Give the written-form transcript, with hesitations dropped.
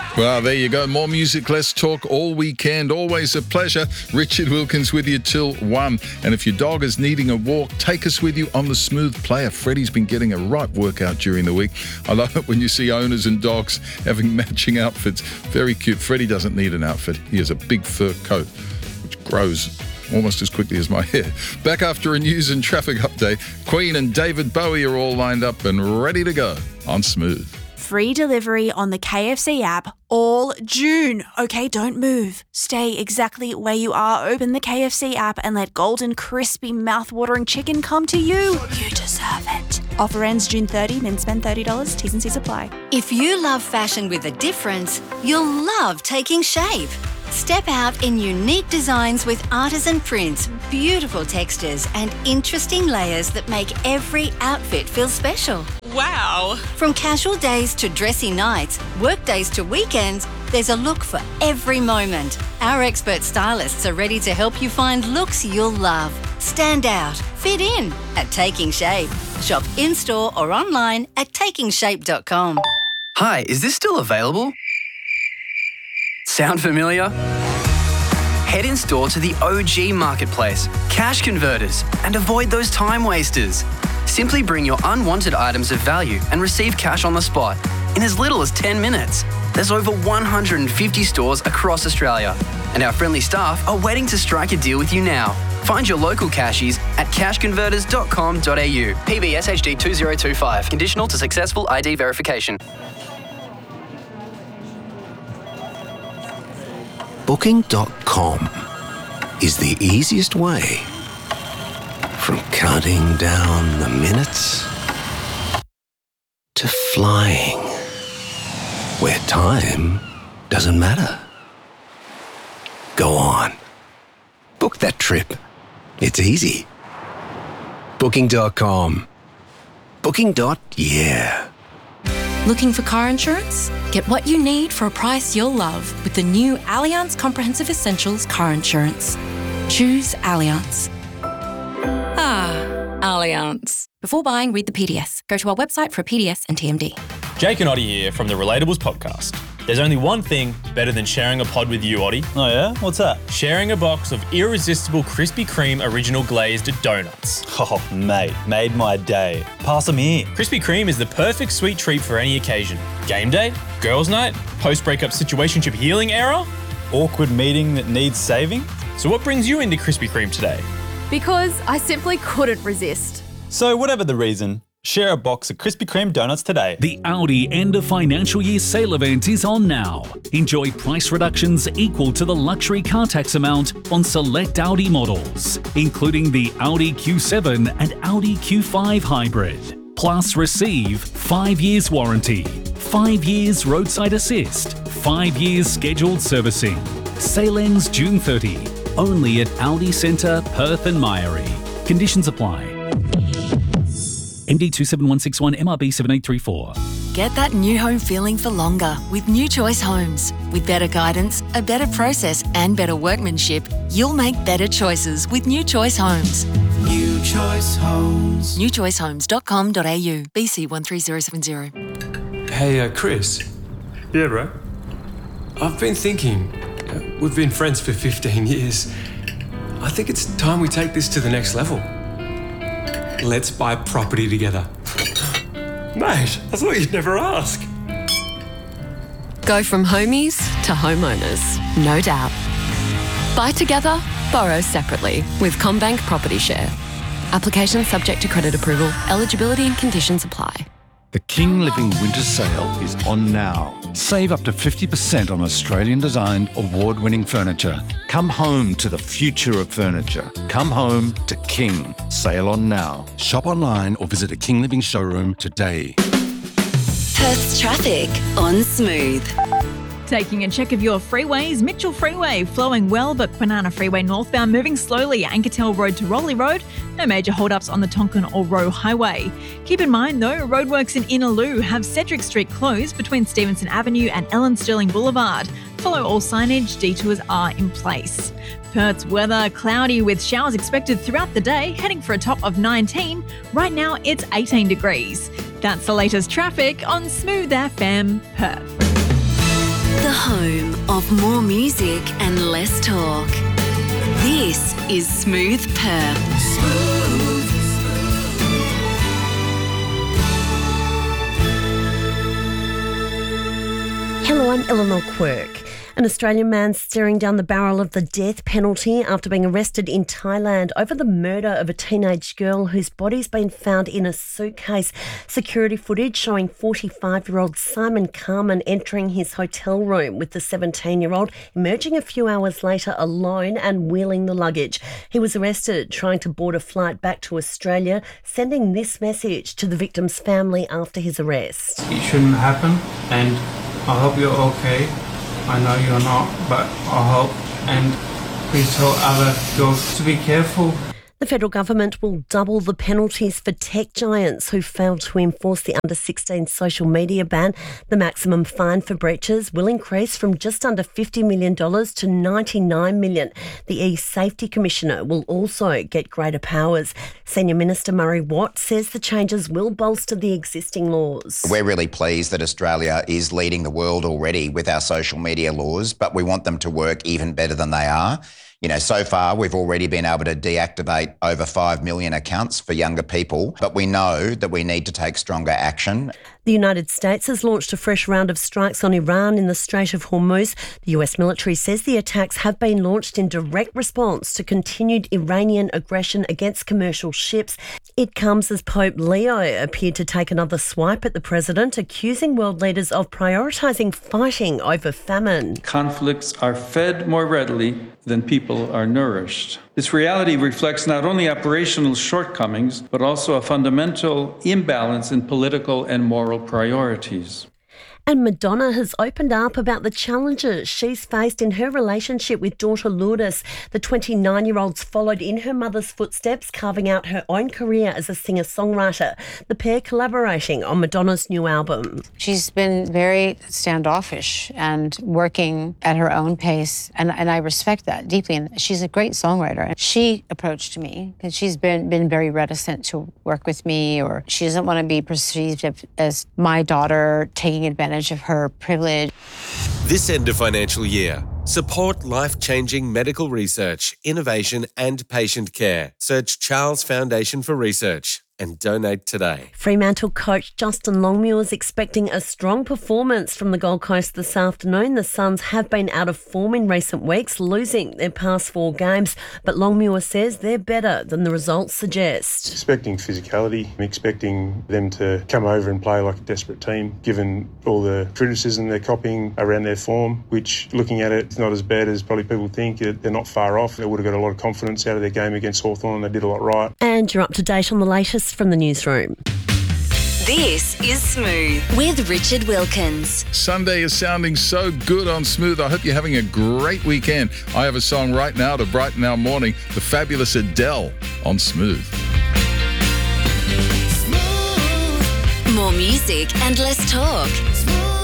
Well, there you go. More music, less talk all weekend. Always a pleasure. Richard Wilkins with you till 1. And if your dog is needing a walk, take us with you on the Smooth Player. Freddie's been getting a right workout during the week. I love it when you see owners and dogs having matching outfits. Very cute. Freddie doesn't need an outfit. He has a big fur coat, which grows almost as quickly as my hair. Back after a news and traffic update, Queen and David Bowie are all lined up and ready to go on Smooth. Free delivery on the KFC app all June. Okay, don't move. Stay exactly where you are. Open the KFC app and let golden, crispy, mouth-watering chicken come to you. You deserve it. Offer ends June 30, then spend $30. T's and C's apply. If you love fashion with a difference, you'll love Taking Shape. Step out in unique designs with artisan prints, beautiful textures and interesting layers that make every outfit feel special. Wow! From casual days to dressy nights, work days to weekends, there's a look for every moment. Our expert stylists are ready to help you find looks you'll love. Stand out, fit in at Taking Shape. Shop in-store or online at takingshape.com. Hi, is this still available? Sound familiar? Head in store to the OG Marketplace, Cash Converters, and avoid those time wasters. Simply bring your unwanted items of value and receive cash on the spot in as little as 10 minutes. There's over 150 stores across Australia, and our friendly staff are waiting to strike a deal with you now. Find your local cashies at cashconverters.com.au. PBS HD 2025. Conditional to successful ID verification. Booking.com is the easiest way from counting down the minutes to flying where time doesn't matter. Go on. Book that trip. It's easy. Booking.com. Booking.yeah. Looking for car insurance? Get what you need for a price you'll love with the new Allianz Comprehensive Essentials car insurance. Choose Allianz. Allianz. Before buying, read the PDS. Go to our website for a PDS and TMD. Jake and Oddie here from the Relatables podcast. There's only one thing better than sharing a pod with you, Oddie. Oh yeah? What's that? Sharing a box of irresistible Krispy Kreme original glazed donuts. Oh, mate, made my day. Pass them here. Krispy Kreme is the perfect sweet treat for any occasion. Game day, girls' night, post-breakup situationship healing era, Awkward meeting that needs saving. So what brings you into Krispy Kreme today? Because I simply couldn't resist. So whatever the reason, share a box of Krispy Kreme donuts today. The Audi end of financial year sale event is on now. Enjoy price reductions equal to the luxury car tax amount on select Audi models, including the Audi Q7 and Audi Q5 hybrid. Plus receive 5 years warranty, 5 years roadside assist, 5 years scheduled servicing. Sale ends June 30. Only at Audi Centre, Perth and Myrie. Conditions apply. MD 27161 MRB 7834. Get that new home feeling for longer with New Choice Homes. With better guidance, a better process and better workmanship, you'll make better choices with New Choice Homes. New Choice Homes. newchoicehomes.com.au. BC 13070. Hey, Chris. Yeah, bro? I've been thinking, we've been friends for 15 years. I think it's time we take this to the next level. Let's buy property together. Mate, I thought you'd never ask. Go from homies to homeowners, no doubt. Buy together, borrow separately with CommBank Property Share. Application subject to credit approval. Eligibility and conditions apply. The King Living Winter Sale is on now. Save up to 50% on Australian-designed, award-winning furniture. Come home to the future of furniture. Come home to King. Sale on now. Shop online or visit a King Living showroom today. Perth's traffic on Smooth. Taking a check of your freeways, Mitchell Freeway flowing well, but Kwinana Freeway northbound moving slowly. Ankertel Road to Rowley Road, no major hold-ups on the Tonkin or Roe Highway. Keep in mind though, roadworks in Innaloo have Cedric Street closed between Stevenson Avenue and Ellen Stirling Boulevard. Follow all signage, detours are in place. Perth's weather, cloudy with showers expected throughout the day, heading for a top of 19. Right now it's 18 degrees. That's the latest traffic on Smooth FM Perth. The home of more music and less talk. This is Smooth Perth. Hello, I'm Eleanor Quirk. An Australian man staring down the barrel of the death penalty after being arrested in Thailand over the murder of a teenage girl whose body's been found in a suitcase. Security footage showing 45-year-old Simon Carman entering his hotel room with the 17-year-old, emerging a few hours later alone and wheeling the luggage. He was arrested trying to board a flight back to Australia, sending this message to the victim's family after his arrest. It shouldn't happen, and I hope you're okay. I know you're not, but I hope, and please tell other girls to be careful. The federal government will double the penalties for tech giants who failed to enforce the under-16 social media ban. The maximum fine for breaches will increase from just under $50 million to $99 million. The E-Safety Commissioner will also get greater powers. Senior Minister Murray Watt says the changes will bolster the existing laws. We're really pleased that Australia is leading the world already with our social media laws, but we want them to work even better than they are. You know, so far we've already been able to deactivate over 5 million accounts for younger people, but we know that we need to take stronger action. The United States has launched a fresh round of strikes on Iran in the Strait of Hormuz. The US military says the attacks have been launched in direct response to continued Iranian aggression against commercial ships. It comes as Pope Leo appeared to take another swipe at the president, accusing world leaders of prioritising fighting over famine. Conflicts are fed more readily than people are nourished. This reality reflects not only operational shortcomings, but also a fundamental imbalance in political and moral priorities. And Madonna has opened up about the challenges she's faced in her relationship with daughter Lourdes. The 29-year-old's followed in her mother's footsteps, carving out her own career as a singer-songwriter. The pair collaborating on Madonna's new album. She's been very standoffish and working at her own pace, and I respect that deeply. And she's a great songwriter. She approached me because she's been very reticent to work with me, or she doesn't want to be perceived as my daughter taking advantage of her privilege. This end of financial year, support life-changing medical research, innovation and patient care. Search Charles Foundation for Research and donate today. Fremantle coach Justin Longmuir is expecting a strong performance from the Gold Coast this afternoon. The Suns have been out of form in recent weeks, losing their past 4 games, but Longmuir says they're better than the results suggest. Expecting physicality, expecting them to come over and play like a desperate team, given all the criticism they're copying around their form, which, looking at it, is not as bad as probably people think. They're not far off. They would have got a lot of confidence out of their game against Hawthorn. They did a lot right. And you're up to date on the latest from the newsroom. This is Smooth with Richard Wilkins. Sunday is sounding so good on Smooth. I hope you're having a great weekend. I have a song right now to brighten our morning. The fabulous Adele on Smooth. More music and less talk.